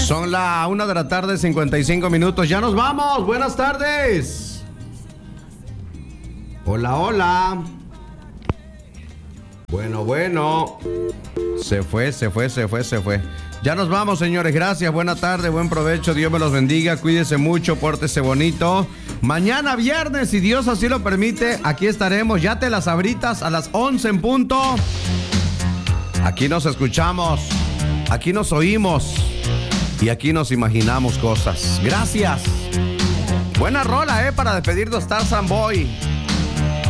Son la 1 de la tarde, 55 minutos. Ya nos vamos. Buenas tardes. Hola, hola. Bueno. Se fue. Ya nos vamos, señores. Gracias. Buena tarde, buen provecho. Dios me los bendiga. Cuídese mucho, pórtese bonito. Mañana viernes, si Dios así lo permite, aquí estaremos. Ya te las sabritas a las 11 en punto. Aquí nos escuchamos. Aquí nos oímos. Y aquí nos imaginamos cosas. Gracias. Buena rola, para despedirnos, Tarzan Boy.